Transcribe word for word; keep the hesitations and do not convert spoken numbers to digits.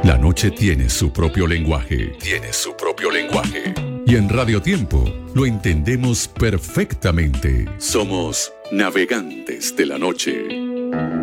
La noche tiene su propio lenguaje. Tiene su propio lenguaje. Y en Radio Tiempo lo entendemos perfectamente. Somos navegantes de la noche.